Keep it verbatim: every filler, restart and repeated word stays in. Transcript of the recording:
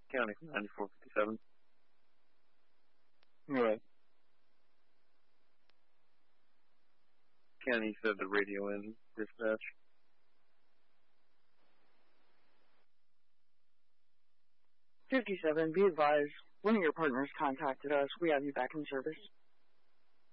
County ninety-four fifty-seven. Right. County said the radio in dispatch. fifty-seven, be advised, one of your partners contacted us. We have you back in service.